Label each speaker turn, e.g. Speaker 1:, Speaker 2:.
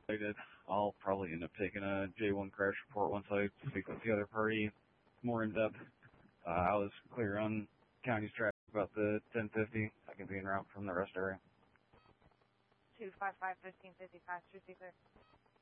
Speaker 1: related. I'll probably end up taking a J1 crash report once I speak with the other party more in depth. I was clear on county's traffic about the 1050. I can be en route from the rest area.
Speaker 2: 255-1555, Truth be clear.